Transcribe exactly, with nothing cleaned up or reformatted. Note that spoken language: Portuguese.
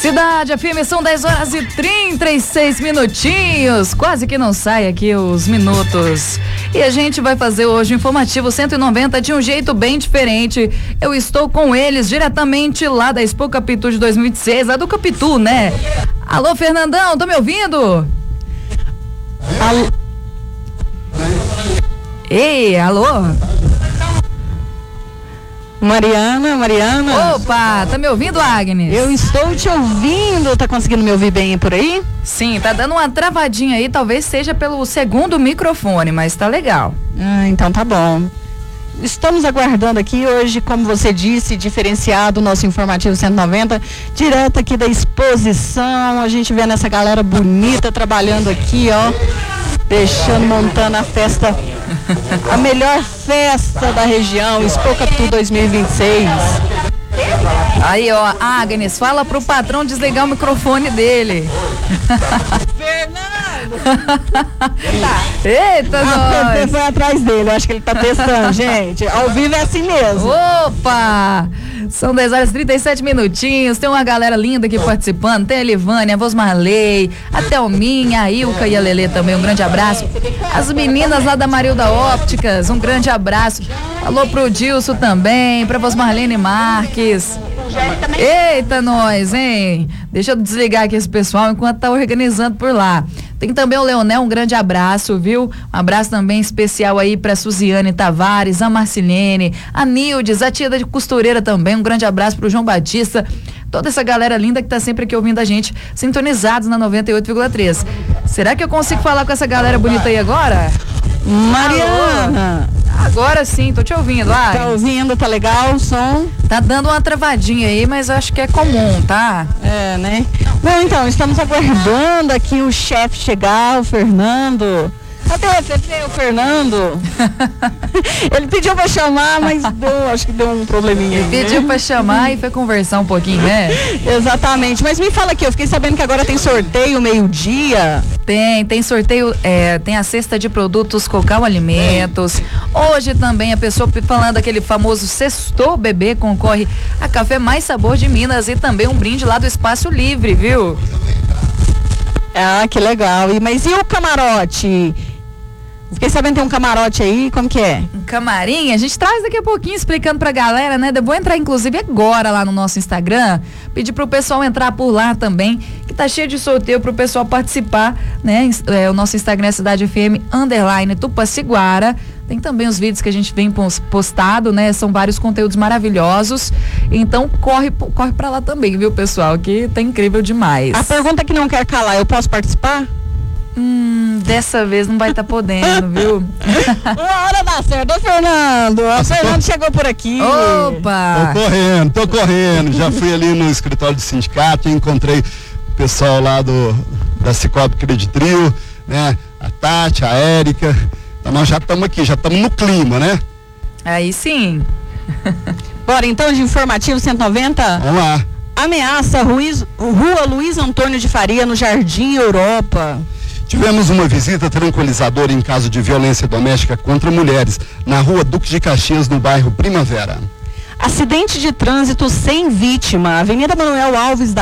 Cidade F M, são dez horas e trinta e seis minutinhos. Quase que não sai aqui os minutos. E a gente vai fazer hoje o Informativo cento e noventa de um jeito bem diferente. Eu estou com eles diretamente lá da Expo Capitu de dois mil e vinte e seis, lá do Capitu, né? Alô, Fernandão, tá me ouvindo? Alô? Ei, alô? Mariana, Mariana. Opa, tá me ouvindo, Agnes? Eu estou te ouvindo, tá conseguindo me ouvir bem por aí? Sim, tá dando uma travadinha aí, talvez seja pelo segundo microfone, mas tá legal. Ah, então tá bom. Estamos aguardando aqui hoje, como você disse, diferenciado o nosso Informativo cento e noventa, direto aqui da exposição, a gente vendo essa galera bonita trabalhando aqui, ó, deixando, montando a festa, a melhor festa da região, Expo Capitu dois mil e vinte e seis. Aí, ó, Agnes, fala pro patrão desligar o microfone dele. Fernando! Eita, ah, nós! foi atrás dele, eu acho que ele tá testando, gente. Ao vivo é assim mesmo. Opa! São dez horas e trinta e sete minutinhos. Tem uma galera linda aqui participando. Tem a Livânia, a Vosmarley, a Thelminha, a Ilka e a Lelê também. Um grande abraço. As meninas lá da Marilda Ópticas, um grande abraço. Alô pro Dilson também, pra Vosmarlene Marques. Eita, nós, hein? Deixa eu desligar aqui esse pessoal enquanto tá organizando por lá. Tem também o Leonel, um grande abraço, viu? Um abraço também especial aí pra Suziane Tavares, a Marcilene, a Nildes, a tia da costureira também. Um grande abraço pro João Batista. Toda essa galera linda que tá sempre aqui ouvindo a gente, sintonizados na noventa e oito vírgula três. Será que eu consigo falar com essa galera bonita aí agora? Mariana! Agora sim, tô te ouvindo, ah. Tá ouvindo, tá legal o som? Tá dando uma travadinha aí, mas acho que é comum, tá? É, né? Bom, então, estamos aguardando aqui o chefe chegar, o Fernando. Cadê o Fefe, o Fernando? Ele pediu pra chamar, mas deu, acho que deu um probleminha aí, Pediu né? pra chamar e foi conversar um pouquinho, né? Exatamente, mas me fala aqui, eu fiquei sabendo que agora tem sorteio meio-dia. Tem, tem sorteio, é, tem a cesta de produtos Cocal Alimentos. Hoje também a pessoa falando aquele famoso Sextou Bebê concorre a café mais sabor de Minas e também um brinde lá do Espaço Livre, viu? Ah, que legal. E, mas e o camarote? Fiquei sabendo que tem um camarote aí, como que é? Um camarim, a gente traz daqui a pouquinho explicando pra galera, né? Eu vou entrar inclusive agora lá no nosso Instagram, pedir pro pessoal entrar por lá também, que tá cheio de sorteio pro pessoal participar, né? É, o nosso Instagram é Cidade F M, underline Tupaciguara. Tem também os vídeos que a gente vem postado, né? São vários conteúdos maravilhosos. Então corre, corre pra lá também, viu, pessoal? Que tá incrível demais. A pergunta que não quer calar, eu posso participar? Hum, dessa vez não vai estar tá podendo, viu? Uma hora dá certo, ô Fernando. O Fernando chegou por aqui. Opa! Tô correndo, tô correndo. Já fui ali no escritório do sindicato, encontrei o pessoal lá do da Cicobi Creditril, né? A Tati, a Érica. Então nós já estamos aqui, já estamos no clima, né? Aí sim. Bora então de Informativo cento e noventa? Vamos lá. Ameaça Ruiz, Rua Luiz Antônio de Faria, no Jardim Europa. Tivemos uma visita tranquilizadora em caso de violência doméstica contra mulheres na Rua Duque de Caxias, no bairro Primavera. Acidente de trânsito sem vítima, Avenida Manuel Alves da